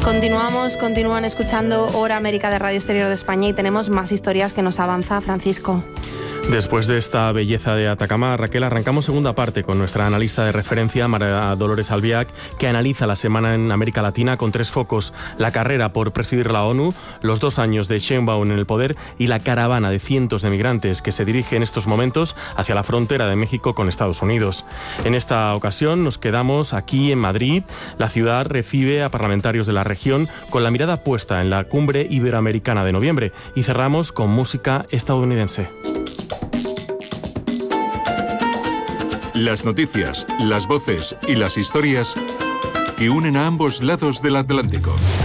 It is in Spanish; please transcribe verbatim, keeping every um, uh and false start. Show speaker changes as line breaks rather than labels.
Continuamos, continúan escuchando Hora América de Radio Exterior de España y tenemos más historias que nos avanza Francisco.
Después de esta belleza de Atacama, Raquel, arrancamos segunda parte con nuestra analista de referencia, María Dolores Albiac, que analiza la semana en América Latina con tres focos: la carrera por presidir la ONU, los dos años de Sheinbaum en el poder y la caravana de cientos de migrantes que se dirige en estos momentos hacia la frontera de México con Estados Unidos. En esta ocasión nos quedamos aquí en Madrid. La ciudad recibe a parlamentarios de la región con la mirada puesta en la cumbre iberoamericana de noviembre y cerramos con música estadounidense.
Las noticias, las voces y las historias que unen a ambos lados del Atlántico.